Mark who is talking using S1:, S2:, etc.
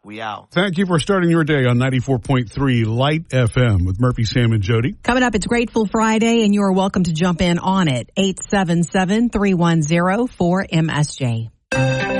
S1: We out.
S2: Thank you for starting your day on 94.3 Light FM with Murphy, Sam, and Jody.
S3: Coming up, it's Grateful Friday, and you are welcome to jump in on it. 877-310-4MSJ.